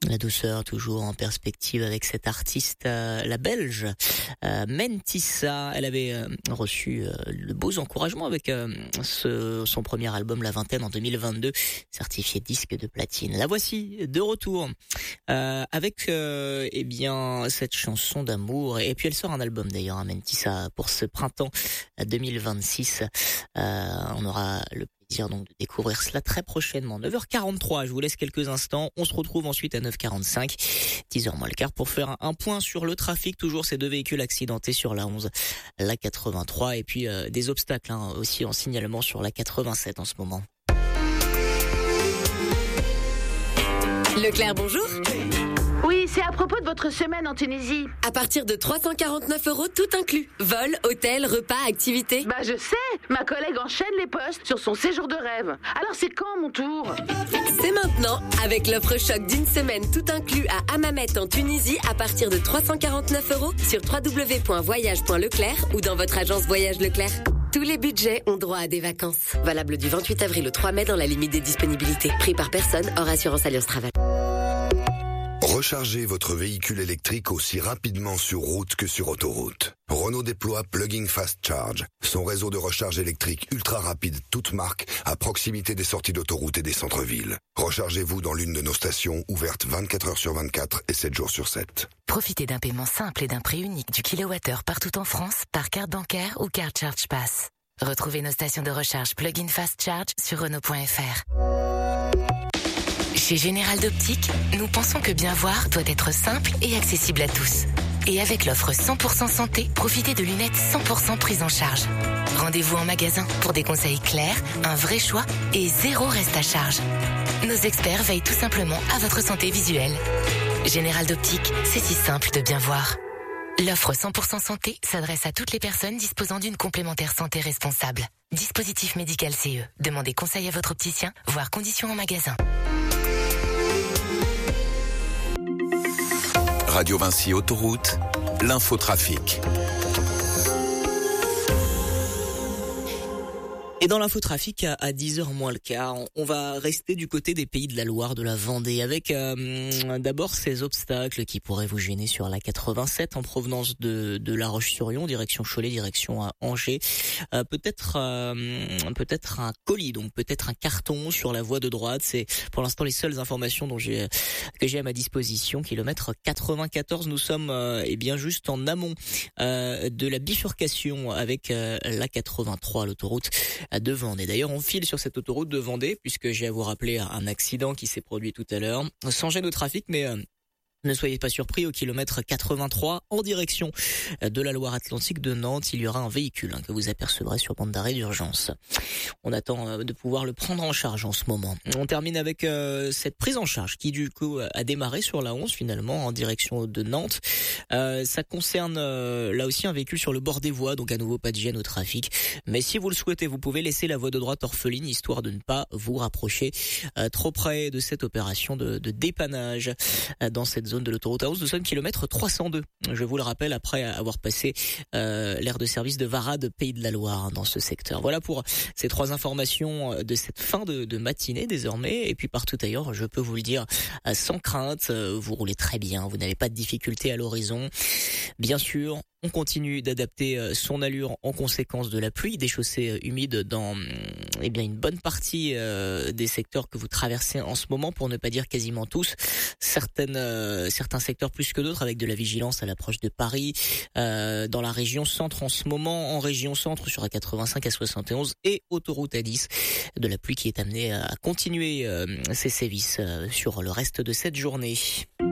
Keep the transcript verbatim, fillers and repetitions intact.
La douceur toujours en perspective avec cette artiste, euh, la Belge, euh, Mentissa. Elle avait euh, reçu euh, de beaux encouragements avec euh, ce, son premier album La Vingtaine en deux mille vingt-deux, certifié disque de platine. La voici de retour euh, avec euh, eh bien cette chanson d'amour. Et puis elle sort un album d'ailleurs, hein, Mentissa, pour ce printemps deux mille vingt-six. Euh, on aura le plaisir donc de découvrir cela très prochainement. neuf heures quarante-trois, je vous laisse quelques instants. On se retrouve ensuite à neuf heures quarante-cinq, dix heures moins le quart, pour faire un point sur le trafic. Toujours ces deux véhicules accidentés sur la onze, la quatre-vingt-trois, et puis euh, des obstacles hein, aussi en signalement sur la quatre-vingt-sept en ce moment. Leclerc, bonjour. Oui, c'est à propos de votre semaine en Tunisie. À partir de trois cent quarante-neuf euros, tout inclus. Vol, hôtel, repas, activités. Bah je sais, ma collègue enchaîne les postes sur son séjour de rêve. Alors c'est quand mon tour? C'est maintenant, avec l'offre choc d'une semaine tout inclus à Hammamet en Tunisie à partir de trois cent quarante-neuf euros sur w w w point voyage point leclerc ou dans votre agence Voyage Leclerc. Tous les budgets ont droit à des vacances. Valable du vingt-huit avril au trois mai dans la limite des disponibilités. Prix par personne, hors assurance Alliance Travel. Rechargez votre véhicule électrique aussi rapidement sur route que sur autoroute. Renault déploie Plug-in Fast Charge, son réseau de recharge électrique ultra rapide toute marque à proximité des sorties d'autoroute et des centres-villes. Rechargez-vous dans l'une de nos stations ouvertes vingt-quatre heures sur vingt-quatre et sept jours sur sept. Profitez d'un paiement simple et d'un prix unique du kilowattheure partout en France par carte bancaire ou carte Charge Pass. Retrouvez nos stations de recharge Plug-in Fast Charge sur Renault point F R. Chez Général d'Optique, nous pensons que bien voir doit être simple et accessible à tous. Et avec l'offre cent pour cent santé, profitez de lunettes cent pour cent prises en charge. Rendez-vous en magasin pour des conseils clairs, un vrai choix et zéro reste à charge. Nos experts veillent tout simplement à votre santé visuelle. Général d'Optique, c'est si simple de bien voir. L'offre cent pour cent santé s'adresse à toutes les personnes disposant d'une complémentaire santé responsable. Dispositif médical C E. Demandez conseil à votre opticien, voire conditions en magasin. Radio Vinci Autoroute, l'infotrafic. Et dans l'infotrafic, à, à dix heures moins le quart, on, on va rester du côté des Pays de la Loire, de la Vendée, avec euh, d'abord ces obstacles qui pourraient vous gêner sur la quatre-vingt-sept en provenance de, de La Roche-sur-Yon, direction Cholet, direction à Angers. Euh, peut-être euh, peut-être un colis, donc peut-être un carton sur la voie de droite. C'est pour l'instant les seules informations dont j'ai que j'ai à ma disposition. Kilomètre quatre-vingt-quatorze, nous sommes euh, eh bien juste en amont euh, de la bifurcation avec euh, la quatre-vingt-trois, l'autoroute de Vendée. D'ailleurs, on file sur cette autoroute de Vendée puisque j'ai à vous rappeler un accident qui s'est produit tout à l'heure, sans gêne au trafic, mais euh, ne soyez pas surpris, au kilomètre quatre-vingt-trois, en direction de la Loire-Atlantique de Nantes, il y aura un véhicule hein, que vous apercevrez sur bande d'arrêt d'urgence. On attend euh, de pouvoir le prendre en charge en ce moment. On termine avec euh, cette prise en charge qui du coup a démarré sur la onze finalement en direction de Nantes. Euh, ça concerne euh, là aussi un véhicule sur le bord des voies, donc à nouveau pas de gêne au trafic. Mais si vous le souhaitez, vous pouvez laisser la voie de droite orpheline histoire de ne pas vous rapprocher euh, trop près de cette opération de, de dépannage euh, dans cette zone de l'autoroute A onze. Nous sommes kilomètre trois cent deux. Je vous le rappelle après avoir passé euh, l'aire de service de Varade, Pays de la Loire hein, dans ce secteur. Voilà pour ces trois informations de cette fin de, de matinée désormais. Et puis partout ailleurs, je peux vous le dire sans crainte, vous roulez très bien, vous n'avez pas de difficultés à l'horizon. Bien sûr, on continue d'adapter son allure en conséquence de la pluie, des chaussées humides dans eh bien une bonne partie euh, des secteurs que vous traversez en ce moment, pour ne pas dire quasiment tous. Certaines, euh, certains secteurs plus que d'autres, avec de la vigilance à l'approche de Paris, euh, dans la région centre en ce moment, en région centre sur A quatre-vingt-cinq, A soixante et onze et autoroute A dix, de la pluie qui est amenée à continuer euh, ses sévices euh, sur le reste de cette journée.